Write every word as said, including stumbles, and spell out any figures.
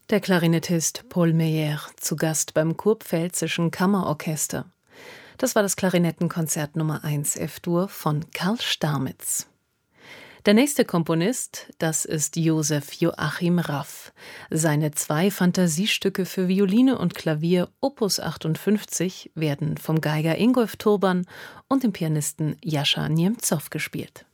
Der Klarinettist Paul Meyer zu Gast beim Kurpfälzischen Kammerorchester. Das war das Klarinettenkonzert Nummer eins F-Dur von Karl Starmitz. Der nächste Komponist, das ist Josef Joachim Raff. Seine zwei Fantasiestücke für Violine und Klavier Opus achtundfünfzig werden vom Geiger Ingolf Turban und dem Pianisten Jascha Niemzow gespielt.